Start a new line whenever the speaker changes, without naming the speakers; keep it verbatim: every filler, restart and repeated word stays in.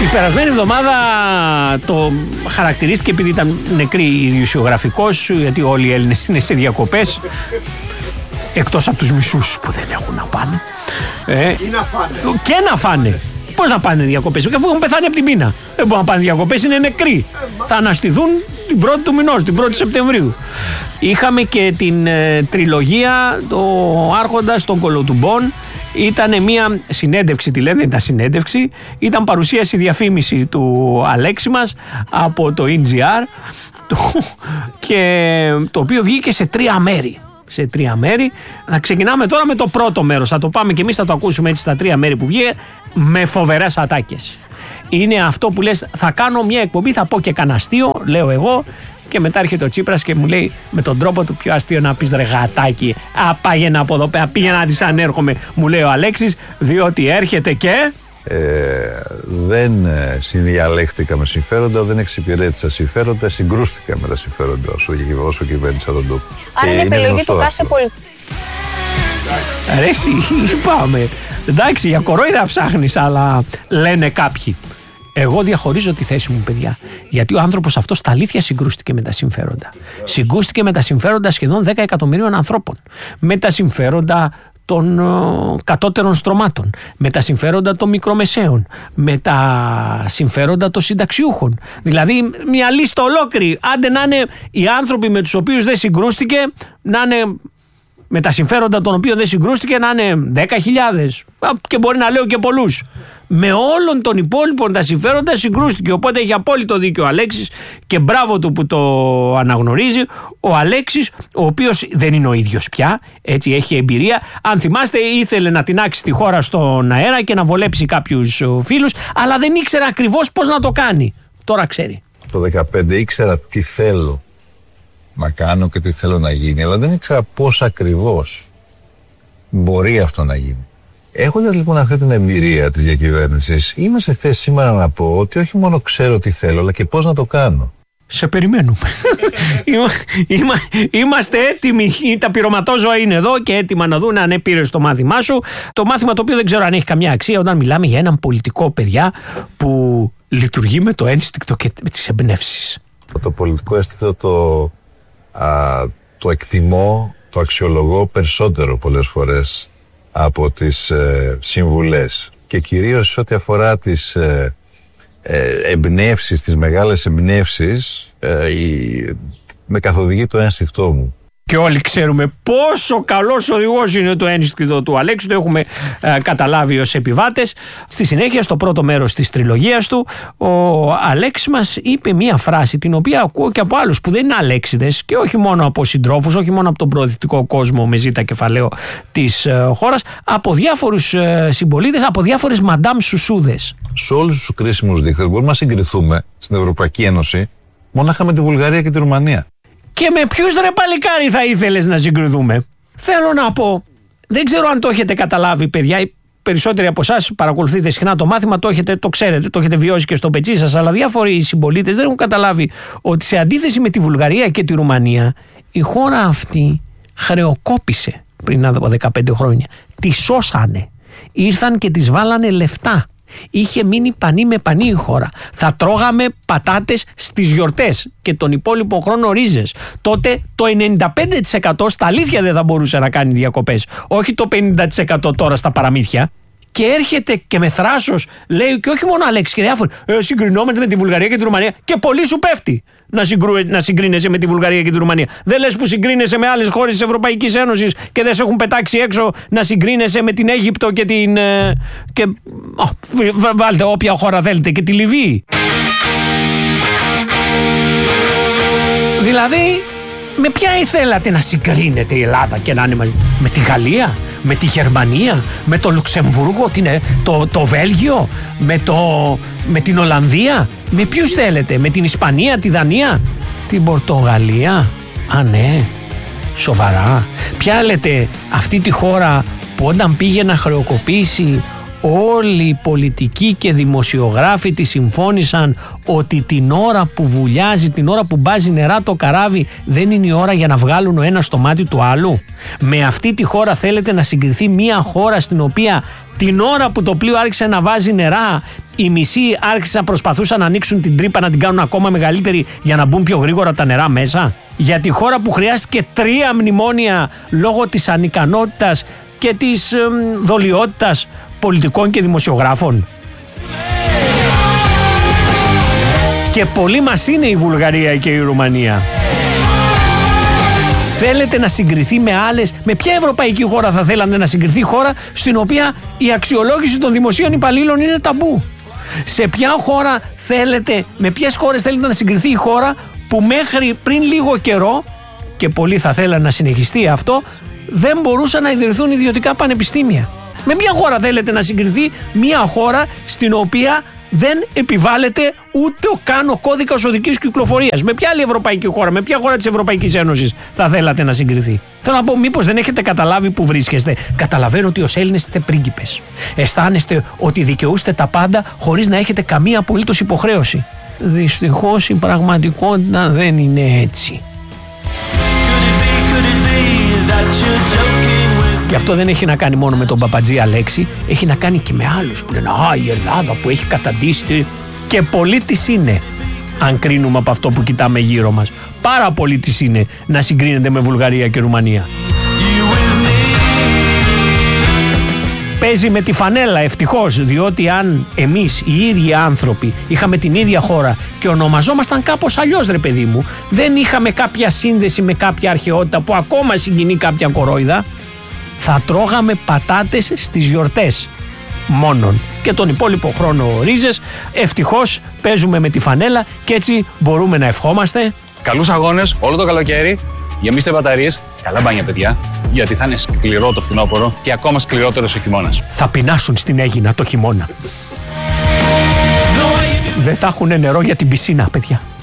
περασμένη εβδομάδα το χαρακτηρίστηκε επειδή ήταν νεκρή ιδιοσιογραφικός, γιατί όλοι οι Έλληνες είναι σε διακοπές, εκτός από τους μισούς που δεν έχουν να πάνε. Ε,
να φάνε.
Και να φάνε. Πώς να πάνε διακοπές, αφού έχουν πεθάνει από την πείνα. Δεν μπορούν να πάνε διακοπές, είναι νεκροί. Ε, Θα αναστηθούν την πρώτη του μηνός, την πρώτη Σεπτεμβρίου. Είχαμε και την ε, τριλογία, το Άρχοντας των Κολοτουμπών. Ήταν μια συνέντευξη, τη λένε, δεν ήταν συνέντευξη, ήταν παρουσίαση διαφήμιση του Αλέξη μας από το ι τζι αρ, το, και το οποίο βγήκε σε τρία μέρη. Σε τρία μέρη. Θα ξεκινάμε τώρα με το πρώτο μέρος. Θα το πάμε και εμείς, θα το ακούσουμε έτσι στα τρία μέρη που βγήκε, με φοβερές ατάκες. Είναι αυτό που λες, θα κάνω μια εκπομπή, θα πω και κανένα αστείο, λέω εγώ, και μετά έρχεται ο Τσίπρας και μου λέει με τον τρόπο του πιο αστείο να πεις ρε γατάκι, α, πάγαινε από εδώ πέρα, πήγαινα να της ανέρχομαι, μου λέει ο Αλέξης, διότι έρχεται και...
Ε, δεν συνδιαλέχθηκα με συμφέροντα, δεν εξυπηρέτησα συμφέροντα, συγκρούστηκα με τα συμφέροντα όσο, όσο κυβέρνησα τον τόπο.
Άρα είναι επιλογή του κάθε πολιτικού.
Ρε εσύ, είπαμε, εντάξει, για κορόιδα ψάχνεις, αλλά λένε κάποιοι. Εγώ διαχωρίζω τη θέση μου, παιδιά. Γιατί ο άνθρωπος αυτός στα αλήθεια συγκρούστηκε με τα συμφέροντα. Συγκρούστηκε με τα συμφέροντα σχεδόν δέκα εκατομμυρίων ανθρώπων. Με τα συμφέροντα των uh, κατώτερων στρωμάτων. Με τα συμφέροντα των μικρομεσαίων. Με τα συμφέροντα των συνταξιούχων. Δηλαδή, μια λίστα ολόκληρη. Άντε να είναι οι άνθρωποι με τους οποίους δεν συγκρούστηκε, να είναι. Με τα συμφέροντα των οποίων δεν συγκρούστηκε, να είναι δέκα χιλιάδες. Και μπορεί να λέω και πολλούς. Με όλων των υπόλοιπων τα συμφέροντα συγκρούστηκε. Οπότε έχει απόλυτο δίκιο ο Αλέξης και μπράβο του που το αναγνωρίζει. Ο Αλέξης, ο οποίος δεν είναι ο ίδιος πια, έτσι έχει εμπειρία. Αν θυμάστε, ήθελε να τινάξει τη χώρα στον αέρα και να βολέψει κάποιους φίλους, αλλά δεν ήξερε ακριβώς πώς να το κάνει. Τώρα ξέρει.
Το δεκαπέντε ήξερα τι θέλω να κάνω και τι θέλω να γίνει, αλλά δεν ήξερα πώς ακριβώς μπορεί αυτό να γίνει. Έχοντας λοιπόν αυτή την εμπειρία της διακυβέρνησης, είμαι σε θέση σήμερα να πω ότι όχι μόνο ξέρω τι θέλω, αλλά και πώς να το κάνω.
Σε περιμένουμε. Είμα, είμα, είμαστε έτοιμοι. Τα πειρωματόζωα είναι εδώ και έτοιμα να δουν αν πήρες το μάθημά σου. Το μάθημα το οποίο δεν ξέρω αν έχει καμιά αξία όταν μιλάμε για έναν πολιτικό, παιδιά, που λειτουργεί με το ένστικτο και με τις εμπνεύσεις.
Το πολιτικό ένστικτο το, α, το εκτιμώ, το αξιολογώ περισσότερο πολλές φορές από τις ε, συμβουλές και κυρίως ό,τι αφορά τις ε, ε, εμπνεύσεις, τις μεγάλες εμπνεύσεις, ε, η, με καθοδηγεί το ένστικτό μου.
Και όλοι ξέρουμε πόσο καλός οδηγός είναι το ένστικτο του Αλέξη, το έχουμε ε, καταλάβει ως επιβάτες. Στη συνέχεια, στο πρώτο μέρος της τριλογίας του, ο Αλέξης μας είπε μία φράση την οποία ακούω και από άλλους που δεν είναι Αλέξιδες και όχι μόνο από συντρόφους, όχι μόνο από τον προοδευτικό κόσμο με ζήτα κεφαλαίο της ε, χώρας, από διάφορους ε, συμπολίτες, από διάφορες μαντάμ σουσούδες.
Σε όλους τους κρίσιμους δείκτες μπορούμε να συγκριθούμε στην Ευρωπαϊκή Ένωση μονάχα με τη Βουλγαρία και τη Ρουμανία.
Και με ποιους ρε παλικάρι θα ήθελες να συγκριθούμε? Θέλω να πω, δεν ξέρω αν το έχετε καταλάβει, παιδιά. Οι περισσότεροι από εσάς παρακολουθείτε συχνά το μάθημα, το έχετε, το ξέρετε, το έχετε βιώσει και στο πετσί σας, αλλά διάφοροι συμπολίτες δεν έχουν καταλάβει ότι σε αντίθεση με τη Βουλγαρία και τη Ρουμανία, η χώρα αυτή χρεοκόπησε πριν από δεκαπέντε χρόνια. Τη σώσανε. Ήρθαν και της βάλανε λεφτά. Είχε μείνει πανί με πανί η χώρα. Θα τρώγαμε πατάτες στις γιορτές και τον υπόλοιπο χρόνο ρίζες. Τότε το ενενήντα πέντε τοις εκατό στα αλήθεια δεν θα μπορούσε να κάνει διακοπές. Όχι το πενήντα τοις εκατό τώρα στα παραμύθια. Και έρχεται και με θράσος λέει, και όχι μόνο Αλέξη και διάφοροι, ε, συγκρινόμαστε με τη Βουλγαρία και τη Ρουμανία. Και πολύ σου πέφτει να, συγκρού, να συγκρίνεσαι με τη Βουλγαρία και τη Ρουμανία. Δεν λες που συγκρίνεσαι με άλλες χώρες της Ευρωπαϊκής Ένωσης και δεν σε έχουν πετάξει έξω να συγκρίνεσαι με την Αίγυπτο και την. Ε, και, oh, βάλτε όποια χώρα θέλετε, και τη Λιβύη. Δηλαδή, με ποια ήθελατε να συγκρίνετε η Ελλάδα και να είναι μαζί? Με τη Γαλλία, με τη Γερμανία, με το Λουξεμβούργο, την, το, το Βέλγιο, με, το, με την Ολλανδία? Με ποιους θέλετε? Με την Ισπανία, τη Δανία, την Πορτογαλία? Α, ναι, σοβαρά? Ποια λέτε αυτή τη χώρα που όταν πήγε να χρεοκοπήσει όλοι οι πολιτικοί και δημοσιογράφοι τη συμφώνησαν ότι την ώρα που βουλιάζει, την ώρα που μπάζει νερά το καράβι, δεν είναι η ώρα για να βγάλουν ο ένας το μάτι του άλλου? Με αυτή τη χώρα θέλετε να συγκριθεί μια χώρα στην οποία την ώρα που το πλοίο άρχισε να βάζει νερά Οι μισοί άρχισαν να προσπαθούσαν να ανοίξουν την τρύπα, να την κάνουν ακόμα μεγαλύτερη για να μπουν πιο γρήγορα τα νερά μέσα. Για τη χώρα που χρειάστηκε τρία μνημόνια λόγω της ανικανότητας και της ε, δολιότητας πολιτικών και δημοσιογράφων. Και πολλοί μας είναι η Βουλγαρία και η Ρουμανία. Θέλετε να συγκριθεί με άλλες, με ποια ευρωπαϊκή χώρα θα θέλατε να συγκριθεί, χώρα στην οποία η αξιολόγηση των δημοσίων υπαλλήλων είναι ταμπού? Σε ποια χώρα θέλετε, με ποιες χώρες θέλετε να συγκριθεί η χώρα που μέχρι πριν λίγο καιρό, και πολλοί θα θέλανε να συνεχιστεί αυτό, δεν μπορούσαν να ιδρυθούν ιδιωτικά πανεπιστήμια? Με ποια χώρα θέλετε να συγκριθεί μια χώρα στην οποία δεν επιβάλλεται ούτε καν ο κώδικας οδικής κυκλοφορίας? Με ποια άλλη ευρωπαϊκή χώρα, με ποια χώρα της Ευρωπαϊκής Ένωσης θα θέλατε να συγκριθεί? Θέλω να πω, μήπως δεν έχετε καταλάβει που βρίσκεστε? Καταλαβαίνω ότι ως Έλληνες είστε πρίγκιπες. Αισθάνεστε ότι δικαιούστε τα πάντα χωρίς να έχετε καμία απολύτως υποχρέωση. Δυστυχώς η πραγματικότητα δεν είναι έτσι. Και αυτό δεν έχει να κάνει μόνο με τον Παπατζή Αλέξη, έχει να κάνει και με άλλους που λένε «Α, η Ελλάδα που έχει καταντήσει». Και πολύ της είναι, αν κρίνουμε από αυτό που κοιτάμε γύρω μας. Πάρα πολύ της είναι να συγκρίνεται με Βουλγαρία και Ρουμανία. Παίζει με τη φανέλα, ευτυχώς, διότι αν εμείς οι ίδιοι άνθρωποι είχαμε την ίδια χώρα και ονομαζόμασταν κάπως αλλιώς, ρε παιδί μου, δεν είχαμε κάποια σύνδεση με κάποια αρχαιότητα που ακόμα συγκινεί κάποια κορόιδα, θα τρώγαμε πατάτες στις γιορτές μόνον και τον υπόλοιπο χρόνο ρίζες. Ευτυχώς παίζουμε με τη φανέλα και έτσι μπορούμε να ευχόμαστε
καλούς αγώνες όλο το καλοκαίρι, γεμίστε μπαταρίες, καλά μπάνια παιδιά, γιατί θα είναι σκληρό το φθινόπωρο και ακόμα σκληρότερος ο χειμώνας.
Θα πεινάσουν στην Αίγινα το χειμώνα. Δεν θα έχουν νερό για την πισίνα, παιδιά.